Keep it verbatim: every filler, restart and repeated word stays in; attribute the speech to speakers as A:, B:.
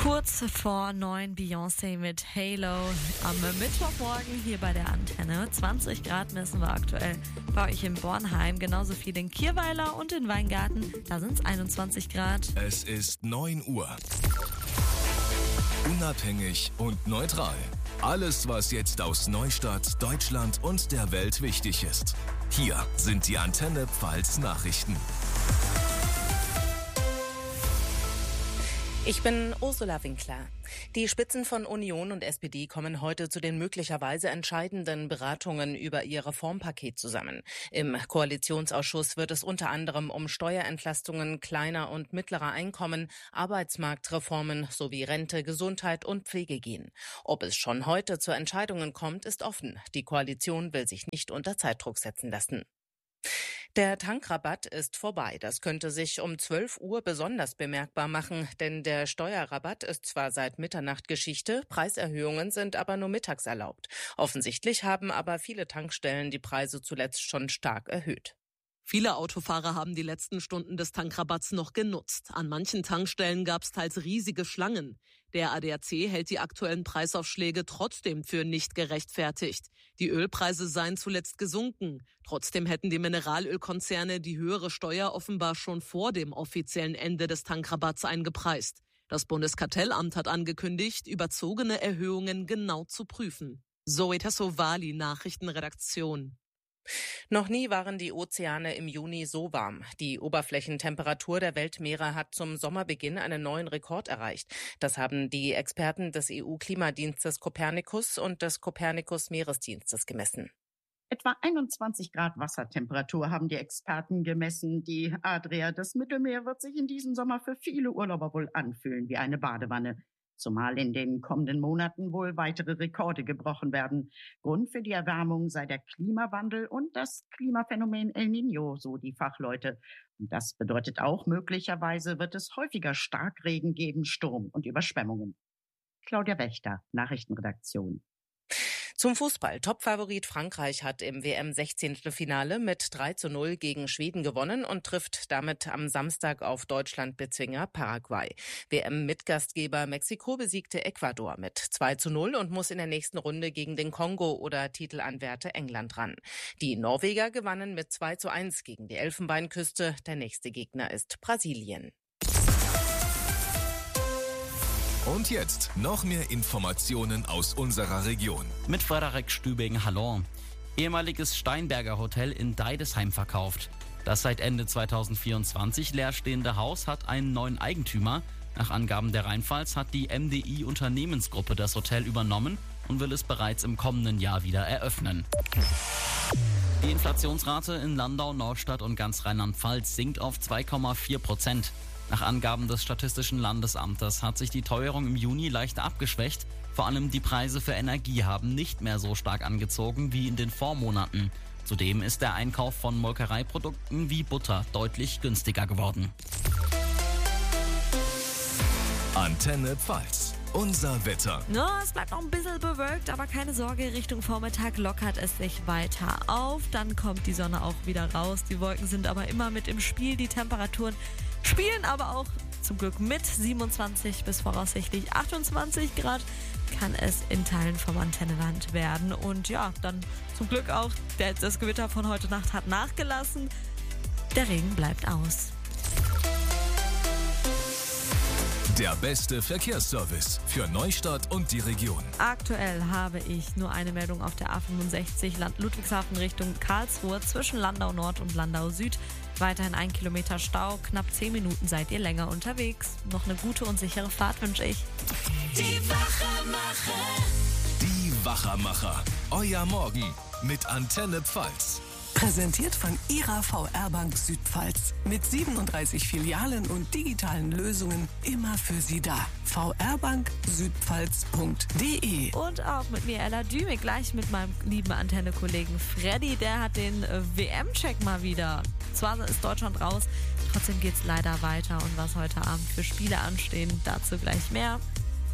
A: Kurz vor neun Beyoncé mit Halo am Mittwochmorgen hier bei der Antenne. zwanzig Grad messen wir aktuell bei euch in Bornheim, genauso viel in Kirweiler und in Weingarten. Da sind es einundzwanzig Grad.
B: Es ist neun Uhr. Unabhängig und neutral. Alles, was jetzt aus Neustadt, Deutschland und der Welt wichtig ist. Hier sind die Antenne Pfalz Nachrichten.
C: Ich bin Ursula Winkler. Die Spitzen von Union und S P D kommen heute zu den möglicherweise entscheidenden Beratungen über ihr Reformpaket zusammen. Im Koalitionsausschuss wird es unter anderem um Steuerentlastungen kleiner und mittlerer Einkommen, Arbeitsmarktreformen sowie Rente, Gesundheit und Pflege gehen. Ob es schon heute zu Entscheidungen kommt, ist offen. Die Koalition will sich nicht unter Zeitdruck setzen lassen. Der Tankrabatt ist vorbei. Das könnte sich um zwölf Uhr besonders bemerkbar machen, denn der Steuerrabatt ist zwar seit Mitternacht Geschichte, Preiserhöhungen sind aber nur mittags erlaubt. Offensichtlich haben aber viele Tankstellen die Preise zuletzt schon stark erhöht.
D: Viele Autofahrer haben die letzten Stunden des Tankrabatts noch genutzt. An manchen Tankstellen gab es teils riesige Schlangen. Der A D A C hält die aktuellen Preisaufschläge trotzdem für nicht gerechtfertigt. Die Ölpreise seien zuletzt gesunken. Trotzdem hätten die Mineralölkonzerne die höhere Steuer offenbar schon vor dem offiziellen Ende des Tankrabatts eingepreist. Das Bundeskartellamt hat angekündigt, überzogene Erhöhungen genau zu prüfen. Zoe Tassovali, Nachrichtenredaktion.
C: Noch nie waren die Ozeane im Juni so warm. Die Oberflächentemperatur der Weltmeere hat zum Sommerbeginn einen neuen Rekord erreicht. Das haben die Experten des E U-Klimadienstes Copernicus und des Copernicus-Meeresdienstes gemessen.
E: Etwa einundzwanzig Grad Wassertemperatur haben die Experten gemessen. Die Adria des Mittelmeer wird sich in diesem Sommer für viele Urlauber wohl anfühlen wie eine Badewanne. Zumal in den kommenden Monaten wohl weitere Rekorde gebrochen werden. Grund für die Erwärmung sei der Klimawandel und das Klimaphänomen El Niño, so die Fachleute. Und das bedeutet auch, möglicherweise wird es häufiger Starkregen geben, Sturm und Überschwemmungen. Claudia Wächter, Nachrichtenredaktion.
C: Zum Fußball. Topfavorit Frankreich hat im W M-Sechzehntelfinale mit drei zu null gegen Schweden gewonnen und trifft damit am Samstag auf Deutschland-Bezwinger Paraguay. W M-Mitgastgeber Mexiko besiegte Ecuador mit zwei zu null und muss in der nächsten Runde gegen den Kongo oder Titelanwärter England ran. Die Norweger gewannen mit zwei zu eins gegen die Elfenbeinküste. Der nächste Gegner ist Brasilien.
B: Und jetzt noch mehr Informationen aus unserer Region.
F: Mit Frederik Stübing, hallo. Ehemaliges Steinberger Hotel in Deidesheim verkauft. Das seit Ende zweitausendvierundzwanzig leerstehende Haus hat einen neuen Eigentümer. Nach Angaben der Rheinpfalz hat die M D I Unternehmensgruppe das Hotel übernommen und will es bereits im kommenden Jahr wieder eröffnen. Die Inflationsrate in Landau, Neustadt und ganz Rheinland-Pfalz sinkt auf zwei Komma vier Prozent. Nach Angaben des Statistischen Landesamtes hat sich die Teuerung im Juni leicht abgeschwächt. Vor allem die Preise für Energie haben nicht mehr so stark angezogen wie in den Vormonaten. Zudem ist der Einkauf von Molkereiprodukten wie Butter deutlich günstiger geworden.
B: Antenne Pfalz. Unser Wetter.
A: No, es bleibt noch ein bisschen bewölkt, aber keine Sorge, Richtung Vormittag lockert es sich weiter auf. Dann kommt die Sonne auch wieder raus. Die Wolken sind aber immer mit im Spiel. Die Temperaturen spielen aber auch zum Glück mit. siebenundzwanzig bis voraussichtlich achtundzwanzig Grad kann es in Teilen vom Antennenland werden. Und ja, dann zum Glück auch, der, das Gewitter von heute Nacht hat nachgelassen. Der Regen bleibt aus.
B: Der beste Verkehrsservice für Neustadt und die Region.
A: Aktuell habe ich nur eine Meldung auf der A fünfundsechzig Land Ludwigshafen Richtung Karlsruhe zwischen Landau Nord und Landau Süd. Weiterhin ein Kilometer Stau, knapp zehn Minuten seid ihr länger unterwegs. Noch eine gute und sichere Fahrt wünsche ich.
G: Die Wachermacher.
B: Die Wachermacher. Euer Morgen mit Antenne Pfalz.
H: Präsentiert von Ihrer V R Bank Südpfalz. Mit siebenunddreißig Filialen und digitalen Lösungen immer für Sie da. v r bank südpfalz punkt d e.
A: Und auch mit mir, Ella Düme, gleich mit meinem lieben Antenne-Kollegen Freddy. Der hat den W M-Check mal wieder. Zwar ist Deutschland raus, trotzdem geht's leider weiter. Und was heute Abend für Spiele anstehen, dazu gleich mehr.